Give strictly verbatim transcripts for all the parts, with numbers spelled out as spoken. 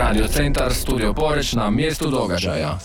Radio Centar, Studio Poreč na mjestu događaja.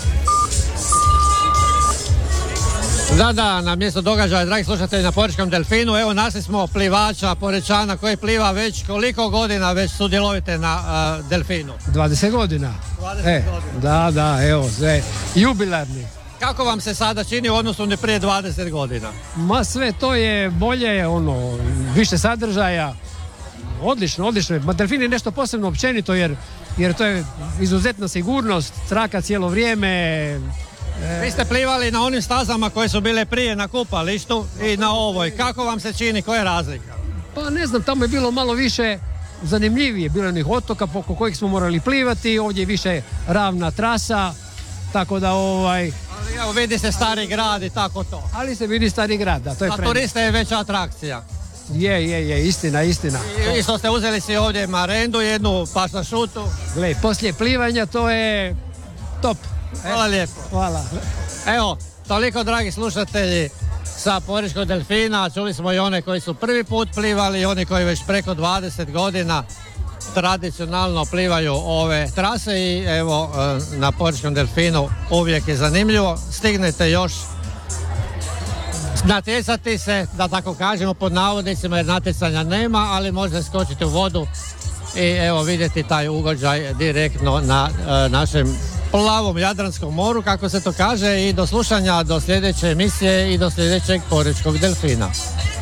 Da, da, na mjesto događaja, dragi slušatelji, na Porečkom delfinu. Evo, našli smo plivača Porečana koji pliva već koliko godina već sudjelujete na uh, delfinu? dvadeset godina. dvadeset e, godina. Da, da, evo, sve. Jubilarni. Kako vam se sada čini u odnosu na prije dvadeset godina? Ma sve to je bolje, ono, više sadržaja. Odlično, odlično. Ma delfin je nešto posebno općenito jer, jer to je izuzetna sigurnost, traka cijelo vrijeme. E... Vi ste plivali na onim stazama koje su bile prije na kupalištu i na ovoj. Kako vam se čini, koja je razlika? Pa ne znam, tamo je bilo malo više zanimljivije. Bilo je onih otoka oko kojih smo morali plivati, ovdje je više ravna trasa, tako da ovaj... Ali evo, vidi se Stari grad i tako to. Ali se vidi Stari grad, da, to je za prednost. turiste je veća atrakcija. Je, je, je, istina, istina. I isto ste uzeli si ovdje marendu, jednu pašašutu. Gle, poslije plivanja to je top. Hvala lijepo. Hvala. Evo, toliko dragi slušatelji sa Porečkog delfina. Čuli smo i one koji su prvi put plivali i oni koji već preko dvadeset godina tradicionalno plivaju ove trase i evo na Porečkom delfinu uvijek je zanimljivo. Stignete još natjecati se, da tako kažemo pod navodnicima jer natjecanja nema, ali možete skočiti u vodu i evo vidjeti taj ugođaj direktno na e, našem plavom Jadranskom moru, kako se to kaže, i do slušanja do sljedeće emisije i do sljedećeg Porečkog delfina.